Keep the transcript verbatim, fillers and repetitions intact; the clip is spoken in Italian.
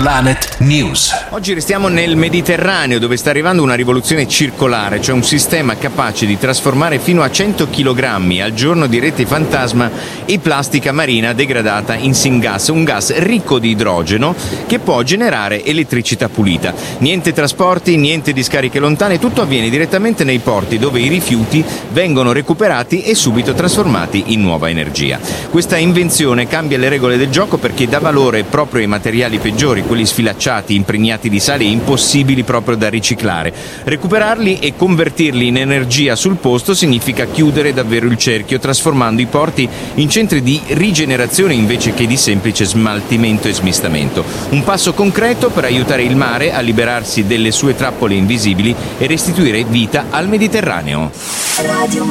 Planet News. Oggi restiamo nel Mediterraneo, dove sta arrivando una rivoluzione circolare, cioè un sistema capace di trasformare fino a cento chilogrammi al giorno di rete fantasma e plastica marina degradata in syngas, un gas ricco di idrogeno che può generare elettricità pulita. Niente trasporti, niente discariche lontane, tutto avviene direttamente nei porti, dove i rifiuti vengono recuperati e subito trasformati in nuova energia. Questa invenzione cambia le regole del gioco perché dà valore proprio ai materiali peggiori, quelli sfilacciati, impregnati di sale e impossibili proprio da riciclare. Recuperarli e convertirli in energia sul posto significa chiudere davvero il cerchio, trasformando i porti in centri di rigenerazione invece che di semplice smaltimento e smistamento. Un passo concreto per aiutare il mare a liberarsi delle sue trappole invisibili e restituire vita al Mediterraneo. Radio